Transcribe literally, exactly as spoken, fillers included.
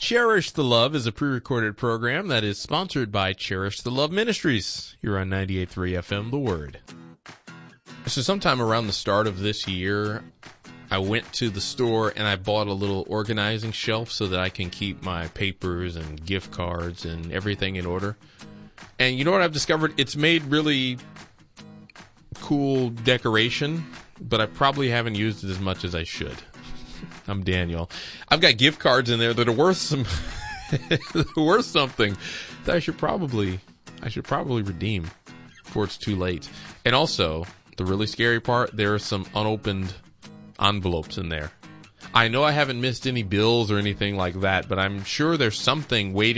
Cherish the Love is a pre-recorded program that is sponsored by Cherish the Love Ministries. You're on ninety-eight point three F M, The Word. So sometime around the start of this year, I went to the store and I bought a little organizing shelf so that I can keep my papers and gift cards and everything in order. And you know what I've discovered? It's made really cool decoration, but I probably haven't used it as much as I should. I'm Daniel. I've got gift cards in there that are worth some, worth something that I should probably, I should probably redeem before it's too late. And also, the really scary part, there are some unopened envelopes in there. I know I haven't missed any bills or anything like that, but I'm sure there's something waiting